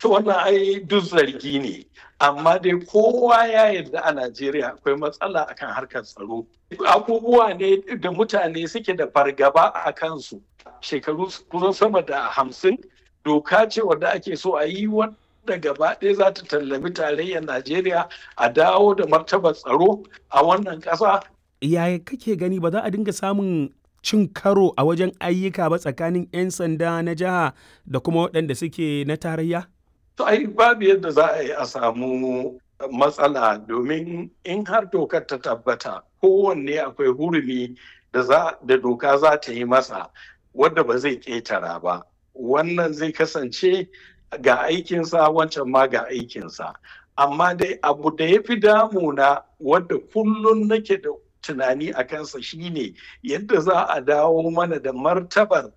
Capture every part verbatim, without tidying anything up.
To wannan ai duk zargi ne, amma dai kowa ya yarda a Najeriya akwai matsala akan harkar tsaro. Abubuwa ne da mutane suke da fargaba a kansu. Shekaru kusan sama da hamsin doka ce wadda ake so a yi wadda gaba ɗaya za ta tallafi tarayyar Najeriya a dawo da martabar tsaro a wannan ƙasa. Yaya kake gani ba za a dinga samun cin karo a wajen ayyuka ba tsakanin 'yan sanda na jiha da kuma waɗanda suke na tarayya? To ai babu yadda za a yi a samu matsala, domin in har dokar ta tabbata kowanne akwai hurumi da za da doka za ta yi masa wadda ba zai ƙetara ba. Wannan zai kasance ga aikinsa, wancan ma ga aikinsa. Amma dai abu da ya fi damuna wadda kullum nake da tunani a kansa shine yadda za a dawo mana da martabar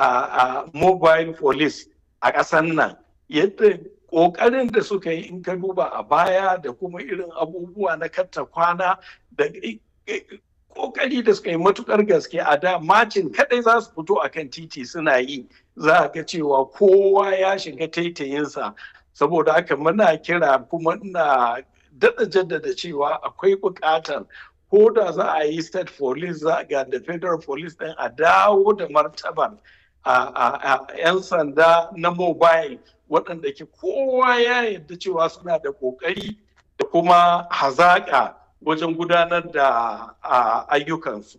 a mobile police a ƙasar nan. Yadda ƙoƙarin da suka yi in ka duba a baya da kuma irin abubuwa na katta kwana da ƙoƙari da suka yi matuƙar gaske a da, macin kaɗai za su fito a kan titi suna yi, za a ga cewa kowa ya shiga taitayinsa. Saboda haka muna kira kuma ina daɗa jaddada cewa akwai buƙatar ko da za a yi state police za ga da federal police ɗin a dawo da martaban a 'yan sanda na mobile waɗanda ke kowa ya yarda cewa suna da ƙoƙari da kuma hazaƙa wajen gudanar da ayyukansu.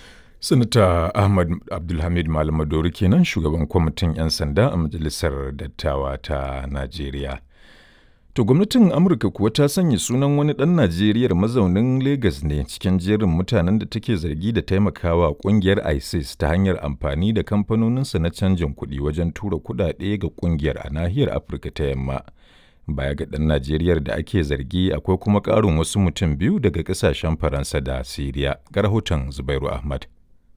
Sanata Ahmad Abdulhamid Malamadori kenan shugaban kwamitin 'yan sanda a Majalisar Dattawa ta Najeriya. To gwamnatin Amurka kuwa ta sanya sunan wani ɗan Najeriyar mazaunin Legas ne cikin jerin mutanen da take zargi da taimakawa ƙungiyar ISIS ta hanyar amfani da kamfanoninsa na canjin kuɗi wajen tura kuɗaɗe ga ƙungiyar a nahiyar Afirka ta Yamma. Baya ga ɗan Najeriyar da ake zargi akwai kuma ƙarin wasu mutum biyu daga ƙasashen Faransa da Siriya. Ga rahoton Zubairu Ahmad.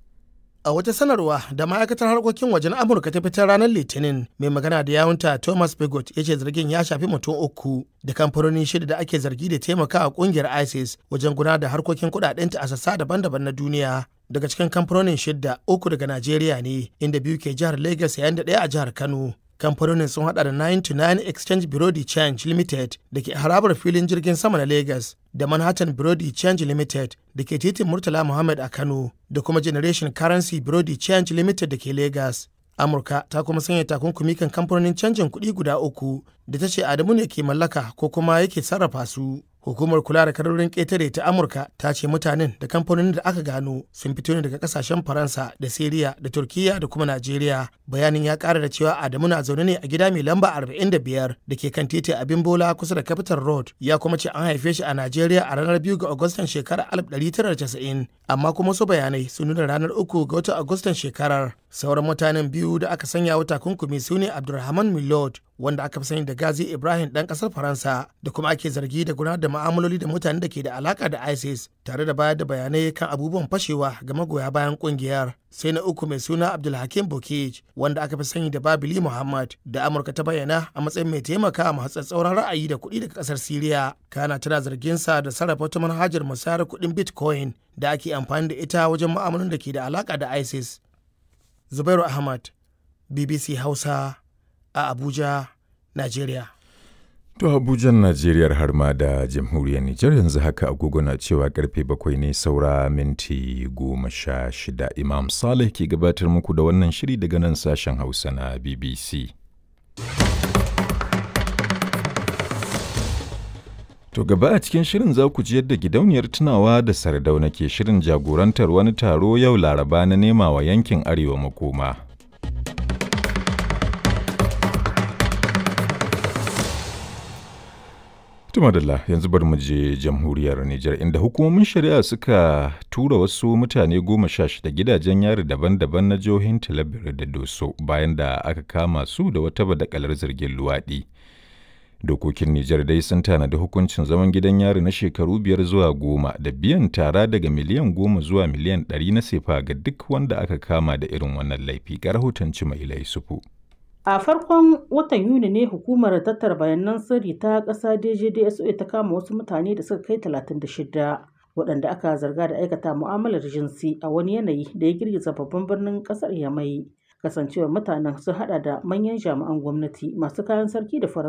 A wata sanarwa da ma'aikatar harkokin wajen Amurka ta fitar ranar Litinin, mai magana da yawunta Thomas Bigot ya ce zargin ya shafi mutum uku da kamfanoni shida da ake zargi da taimakawa kungiyar ISIS wajen gudanar da harkokin kudadenta a sassa daban-daban na duniya. Daga cikin kamfanonin shida, uku daga Najeriya ne, inda biyu ke jihar Lagos yayin da ɗaya a jihar Kano. Kamfanonin sun hada da nine to nine Exchange Bureau de Change Limited da ke harabar filin jirgin sama na Lagos, da Manhattan Bureau de Change Limited da ke titin Murtala Muhammad a Kano, da kuma Generation Currency Bureau de Change Limited da ke Lagos. Amurka ta kuma sanya takunkumi kan kamfanonin canjin kuɗi guda uku da ta ce Adamu ne ke mallaka ko kuma yake sarrafa su. Hukumar kula da kadarorin ƙetare ta Amurka ta ce mutanen da kamfanonin da aka gano sun fito ne daga kasashen Faransa da Siriya da Turkiya da kuma Najeriya. Bayanin ya ƙara da cewa Adamu na zaune ne a gida mai lamba arba'in da biyar da ke kan titi Abin Bola kusa da Capital Road. Ya kuma ce an haife shi a Najeriya a ranar biyu ga Agustan shekarar alif ɗari tara da casa'in, amma kuma su bayanai sun nuna ranar uku ga watan Agustan shekarar. Sauran mutanen biyu da aka sanya wa takunkumi su ne Abdulrahman Milord, wanda aka fi sani da Gazi Ibrahim ɗan ƙasar Faransa, da kuma ake zargi da gudanar da ma'amaloli da mutanen da ke da alaka da ISIS, tare da bayar da bayanai kan abubuwan fashewa ga magoya bayan ƙungiyar. Sai na uku mai suna Abdulhakim Bokij, wanda aka fi sani da Babili Muhammad, da Amurka ta bayyana a matsayin mai taimaka ma tsauran ra'ayi da kuɗi daga ƙasar Siriya. Kana tana zarginsa da sarrafa wata manhajar musayar kuɗin Bitcoin da ake amfani da ita wajen ma'amalolin da ke da alaka da ISIS. Zubairu Ahmad, B B C Hausa, a Abuja, Najeriya. To Abujan Najeriya har ma da jamhuriyar Nijar yanzu haka agogo na cewa karfe bakwai ne saura minti goma sha shida. Imam Saleh ke gabatar muku da wannan shiri daga nan sashen Hausa na B B C. To gaba a cikin shirin za ku ji yadda gidauniyar tunawa da Sardauna ke shirin jagorantar wani taro yau Laraba na nema wa yankin Arewa makoma. Tumadalla yanzu bari mu je jamhuriyar Nijar inda hukumomin shari'a suka tura wasu mutane goma sha shida gidajen yari daban-daban na jihohin Talabir da Doso bayan da aka kama su da wata badakalar zargin luwaɗi. Dokokin Nijar dai sun tanadi hukuncin zaman gidan yari na shekaru biyar zuwa goma da biyan tara daga miliyan goma zuwa miliyan ɗari na sefa ga duk wanda aka kama da irin wannan laifi. Ga rahoton Cimaila Yusufu. A farkon watan Yuni ne hukumar tattara bayanan sirri ta ƙasa D J D S O ta kama wasu mutane da suka kai talatin da shida waɗanda aka zarga da aikata mu'amalar jinsi a wani yanayi da ya girgiza babban birnin ƙasar Yamai. Kasancewar mutanen sun haɗa da manyan jami'an gwamnati, masu kayan sarki da farar